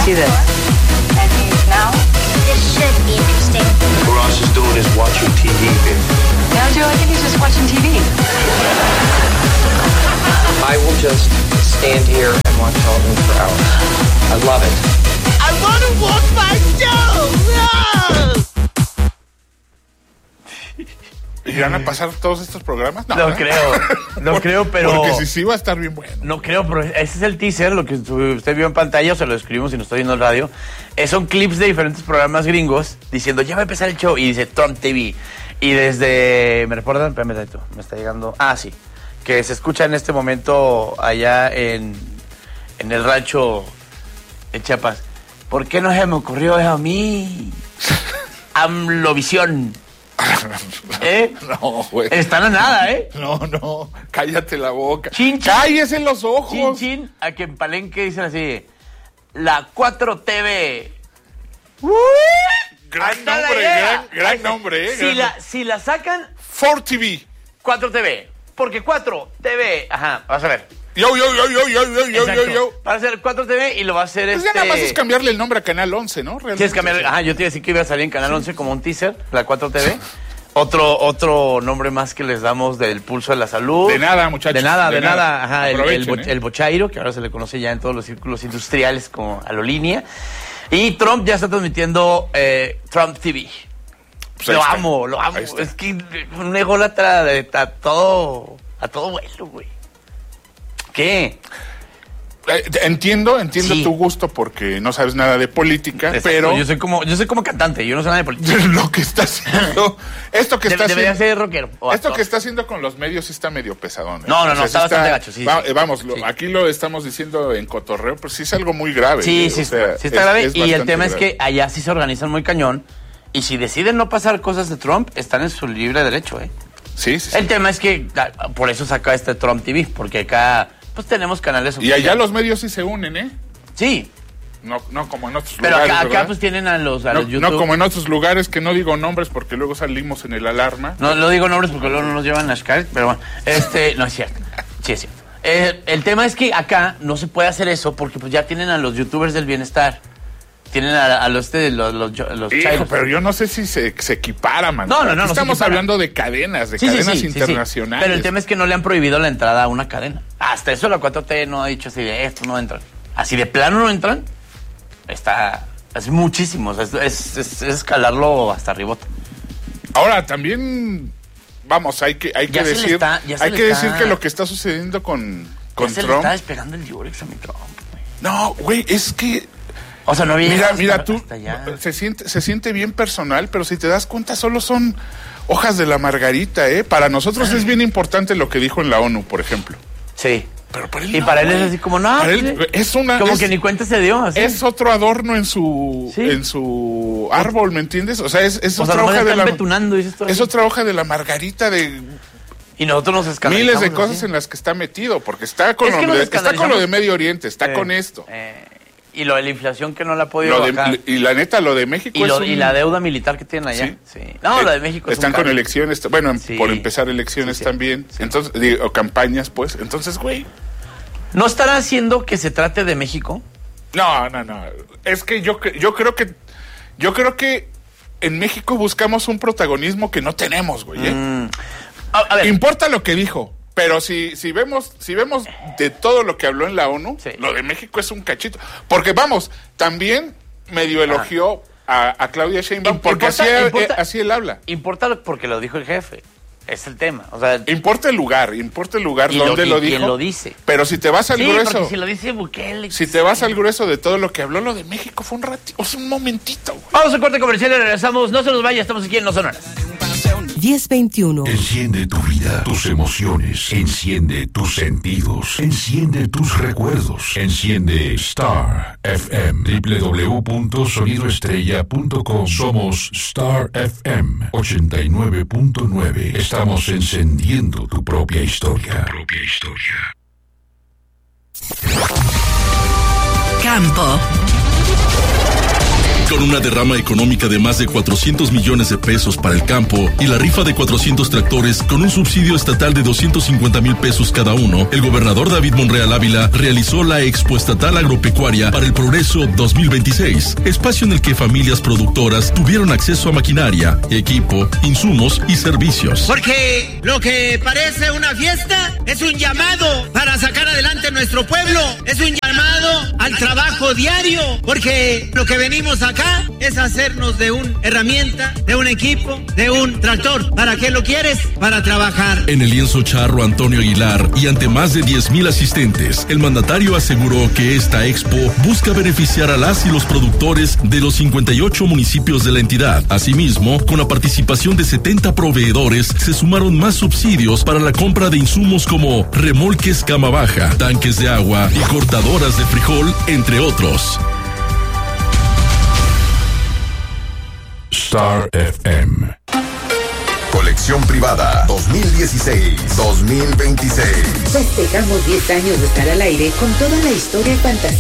see this. That means now This should be interesting. What Ross is doing is watching TV, babe. no, Joe, I think he's just watching TV. I will just stand here and watch Dalton for hours. I love it. I want to walk my dog. ¿Irán a pasar todos estos programas? No creo, pero... Porque sí va a estar bien bueno. No creo, pero ese es el teaser, lo que usted vio en pantalla, o se lo escribimos si no estoy viendo el radio. Son clips de diferentes programas gringos diciendo, ya va a empezar el show, y dice Trump TV. Y desde... ¿Me recuerdan? Espérame tantito, me está llegando... sí. Que se escucha en este momento allá en el rancho en Chiapas. ¿Por qué no se me ocurrió eso a mí? AMLOvisión. No, güey. Están a nada, No, cállate la boca. Chin, chin. Cállese los ojos. Chin, chin, a que en Palenque dicen así, la 4TV. Gran nombre, Si la sacan, 4TV. 4TV. Porque 4TV, ajá, vas a ver. Yo. Va a ser 4TV y lo va a hacer Pues ya nada más es cambiarle el nombre a Canal 11, ¿no? Tienes que cambiar, yo te iba a decir que iba a salir en Canal 11 como un teaser, la 4TV. Otro nombre más que les damos del pulso de la salud. De nada, muchachos. De nada. Ajá, Aprovechen, el bochairo, que ahora se le conoce ya en todos los círculos industriales como Alolínea. Y Trump ya está transmitiendo Trump TV. Pues lo amo. Es que un ególatra a todo vuelo, güey. ¿Qué? Entiendo Sí. tu gusto porque no sabes nada de política, Exacto, pero yo soy como cantante, yo no sé nada de política. lo que está haciendo, Debería ser rockero. Esto que está haciendo con los medios sí está medio pesadón. No, está bastante gacho, sí. Vamos, Sí. aquí lo estamos diciendo en cotorreo, pero sí es algo muy grave. Sí, o sea, está grave. Y el bastante tema es grave. que allá sí se organizan muy cañón. Y si deciden no pasar cosas de Trump, están en su libre derecho, Sí. El tema es que por eso saca este Trump TV, porque acá pues tenemos canales Y allá los medios sí se unen, Sí. No como en otros Pero lugares, acá ¿verdad? pues tienen a los YouTube. No como en otros lugares que no digo nombres porque luego salimos en el alarma. No digo nombres porque luego no nos llevan a Skype, pero bueno, no es cierto. Sí es cierto. El tema es que acá no se puede hacer eso porque pues ya tienen a los youtubers del bienestar. Tienen a los Hijo, chairos. pero yo no sé si se equipara, man. No, Aquí estamos se equipara. hablando de cadenas, internacionales. Pero el tema es que no le han prohibido la entrada a una cadena. Hasta eso la 4T no ha dicho así de esto no entran. Así de plano no entran. Es muchísimo. Es escalarlo hasta ribota. Ahora, también, vamos, hay que decir que lo que está sucediendo con Ya se le Trump. está despegando el diurex a mi Trump, güey. No, güey, es que O sea, no había mira tú, hasta allá. se siente bien personal, pero si te das cuenta solo son hojas de la margarita, Para nosotros es bien importante lo que dijo en la ONU, por ejemplo. Sí. Pero para él Y no, para él güey. es así como, no, Para él pues, es que ni cuenta se dio, así. Es otro adorno en su Sí. árbol, ¿me entiendes? O sea, es o sea, otra nomás hoja de están la betunando, dices tú. es otra hoja de la margarita de Y nosotros nos escandalizamos. miles de cosas así. en las que está metido, porque está con, Es que lo, nos de, está con lo escandalizamos. de Medio Oriente, está con esto. Y lo de la inflación que no la ha podido bajar. Y la neta, lo de México Y la deuda militar que tienen allá. Sí. No, lo de México están es un con cambio. elecciones, bueno, Sí. por empezar elecciones Sí. también. Sí. Entonces, o campañas, pues. Entonces, güey. ¿No estará haciendo que se trate de México? No. Es que yo creo que en México buscamos un protagonismo que no tenemos, güey. A ver. Importa lo que dijo, pero si vemos de todo lo que habló en la ONU, Sí. lo de México es un cachito. Porque vamos, también medio elogió a Claudia Sheinbaum, porque así él habla. Importa porque lo dijo el jefe. Es el tema. O sea, Importa el lugar y donde lo dijo. quién lo dice. Pero si te vas al Sí, grueso, porque si lo dice Bukele. si te vas al grueso de todo lo que habló, lo de México fue un ratito, un momentito, güey. Vamos a corte comercial y regresamos. No se nos vaya, estamos aquí en No Sonoras. 1021. Enciende tu vida, tus emociones, enciende tus sentidos, enciende tus recuerdos, enciende Star FM, www.sonidoestrella.com. Somos Star FM 89.9. Estamos encendiendo tu propia historia. Campo. Con una derrama económica de más de 400 millones de pesos para el campo y la rifa de 400 tractores con un subsidio estatal de 250,000 pesos cada uno, el gobernador David Monreal Ávila realizó la Expo Estatal Agropecuaria para el Progreso 2026, espacio en el que familias productoras tuvieron acceso a maquinaria, equipo, insumos y servicios. Porque lo que parece una fiesta es un llamado para sacar adelante nuestro pueblo, es un llamado al trabajo diario, porque lo que venimos acá es hacernos de una herramienta, de un equipo, de un tractor. ¿Para qué lo quieres? Para trabajar. En el lienzo charro Antonio Aguilar y ante más de 10,000 asistentes, el mandatario aseguró que esta expo busca beneficiar a las y los productores de los 58 municipios de la entidad. Asimismo, con la participación de 70 proveedores, se sumaron más subsidios para la compra de insumos como remolques cama baja, tanques de agua y cortadoras de frijol, entre otros. Star FM. Colección privada 2016-2026. Festejamos 10 años de estar al aire con toda la historia y fantasía